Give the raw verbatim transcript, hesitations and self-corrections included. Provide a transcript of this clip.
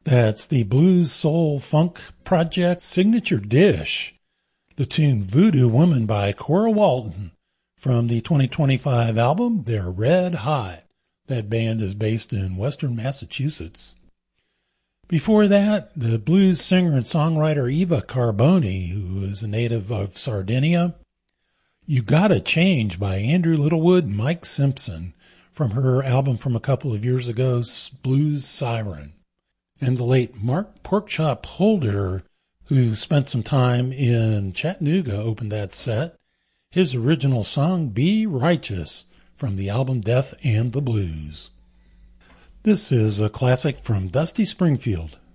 That's the Blues Soul Funk Project signature dish, the tune Voodoo Woman by Cora Walton from the twenty twenty-five album They're Red Hot. That band is based in Western Massachusetts. Before that, the blues singer and songwriter Eva Carboni, who is a native of Sardinia, You Gotta Change by Andrew Littlewood and Mike Simpson from her album from a couple of years ago, Blues Siren. And the late Mark Porkchop Holder, who spent some time in Chattanooga, opened that set. His original song, Be Righteous, from the album Death and the Blues. This is a classic from Dusty Springfield.